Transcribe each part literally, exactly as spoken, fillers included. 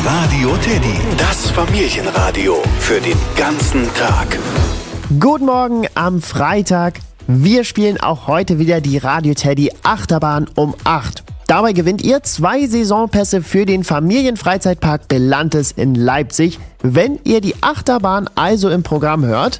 Radio Teddy, das Familienradio für den ganzen Tag. Guten Morgen am Freitag. Wir spielen auch heute wieder die Radio Teddy Achterbahn um acht. Dabei gewinnt ihr zwei Saisonpässe für den Familienfreizeitpark Belantes in Leipzig. Wenn ihr die Achterbahn also im Programm hört,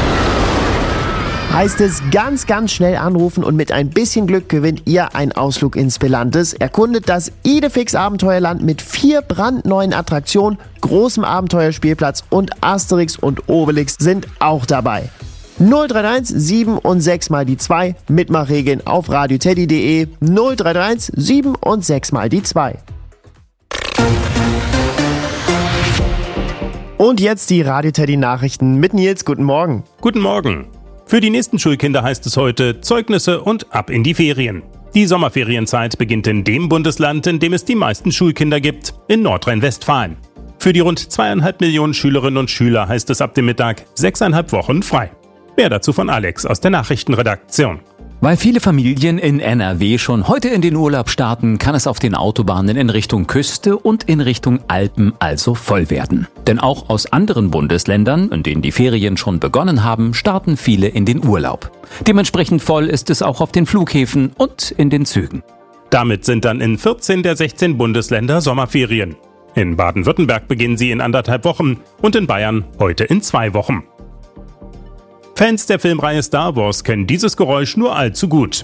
heißt es ganz, ganz schnell anrufen und mit ein bisschen Glück gewinnt ihr einen Ausflug ins Belantes. Erkundet das Idefix Abenteuerland mit vier brandneuen Attraktionen, großem Abenteuerspielplatz und Asterix und Obelix sind auch dabei. null drei eins sieben und sechs mal die zwei, Mitmachregeln auf radioteddy punkt de, null drei eins sieben und sechs mal die zwei. Und jetzt die Radio Teddy Nachrichten mit Nils. Guten Morgen. Guten Morgen. Für die nächsten Schulkinder heißt es heute Zeugnisse und ab in die Ferien. Die Sommerferienzeit beginnt in dem Bundesland, in dem es die meisten Schulkinder gibt, in Nordrhein-Westfalen. Für die rund zweieinhalb Millionen Schülerinnen und Schüler heißt es ab dem Mittag sechseinhalb Wochen frei. Mehr dazu von Alex aus der Nachrichtenredaktion. Weil viele Familien in N R W schon heute in den Urlaub starten, kann es auf den Autobahnen in Richtung Küste und in Richtung Alpen also voll werden. Denn auch aus anderen Bundesländern, in denen die Ferien schon begonnen haben, starten viele in den Urlaub. Dementsprechend voll ist es auch auf den Flughäfen und in den Zügen. Damit sind dann in vierzehn der sechzehn Bundesländer Sommerferien. In Baden-Württemberg beginnen sie in anderthalb Wochen und in Bayern heute in zwei Wochen. Fans der Filmreihe Star Wars kennen dieses Geräusch nur allzu gut.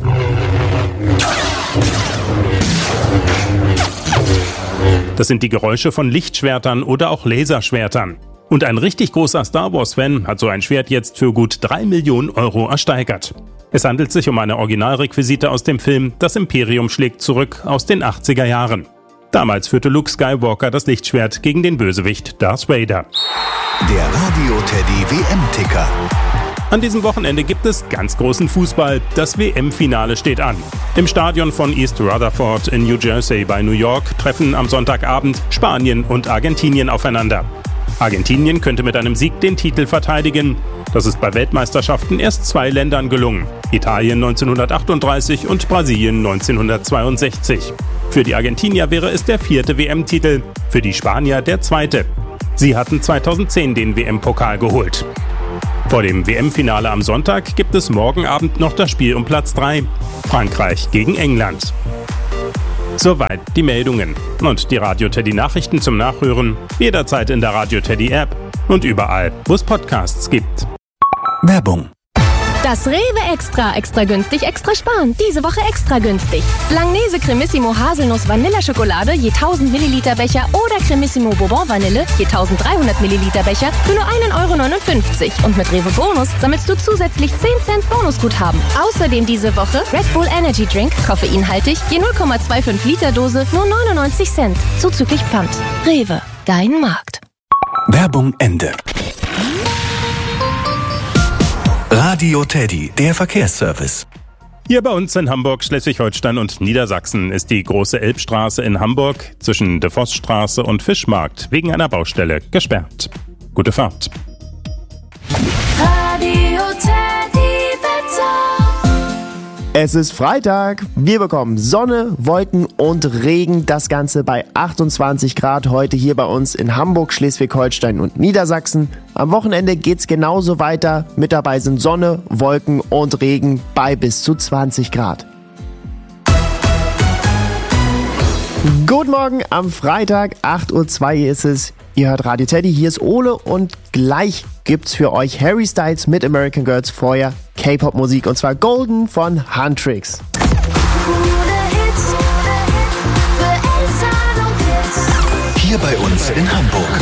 Das sind die Geräusche von Lichtschwertern oder auch Laserschwertern. Und ein richtig großer Star Wars-Fan hat so ein Schwert jetzt für gut drei Millionen Euro ersteigert. Es handelt sich um eine Originalrequisite aus dem Film Das Imperium schlägt zurück aus den achtziger Jahren. Damals führte Luke Skywalker das Lichtschwert gegen den Bösewicht Darth Vader. Der Radio Teddy W M-Ticker. An diesem Wochenende gibt es ganz großen Fußball. Das W M-Finale steht an. Im Stadion von East Rutherford in New Jersey bei New York treffen am Sonntagabend Spanien und Argentinien aufeinander. Argentinien könnte mit einem Sieg den Titel verteidigen. Das ist bei Weltmeisterschaften erst zwei Ländern gelungen. Italien neunzehnhundertachtunddreißig und Brasilien neunzehnhundertzweiundsechzig. Für die Argentinier wäre es der vierte W M-Titel, für die Spanier der zweite. Sie hatten zweitausendzehn den W M-Pokal geholt. Vor dem W M-Finale am Sonntag gibt es morgen Abend noch das Spiel um Platz drei. Frankreich gegen England. Soweit die Meldungen. Und die Radio Teddy Nachrichten zum Nachhören jederzeit in der Radio Teddy App und überall, wo es Podcasts gibt. Werbung. Das Rewe Extra, extra günstig, extra sparen. Diese Woche extra günstig. Langnese Cremissimo Haselnuss Vanilleschokolade je tausend Milliliter Becher oder Cremissimo Bourbon Vanille je tausenddreihundert Milliliter Becher für nur ein Euro neunundfünfzig. Und mit Rewe Bonus sammelst du zusätzlich zehn Cent Bonusguthaben. Außerdem diese Woche Red Bull Energy Drink, koffeinhaltig, je null Komma fünfundzwanzig Liter Dose, nur neunundneunzig Cent. Zuzüglich Pfand. Rewe, dein Markt. Werbung Ende. Radio Teddy, der Verkehrsservice. Hier bei uns in Hamburg, Schleswig-Holstein und Niedersachsen ist die große Elbstraße in Hamburg zwischen De Vossstraße und Fischmarkt wegen einer Baustelle gesperrt. Gute Fahrt. Radio Teddy Wetter. Es ist Freitag. Wir bekommen Sonne, Wolken und Regen. Das Ganze bei achtundzwanzig Grad heute hier bei uns in Hamburg, Schleswig-Holstein und Niedersachsen. Am Wochenende geht's genauso weiter. Mit dabei sind Sonne, Wolken und Regen bei bis zu zwanzig Grad. Guten Morgen am Freitag, acht Uhr zwei ist es. Ihr hört Radio Teddy, hier ist Ole und gleich gibt's für euch Harry Styles mit American Girls, vorher K-Pop-Musik und zwar Golden von Huntrix. Hier bei uns in Hamburg.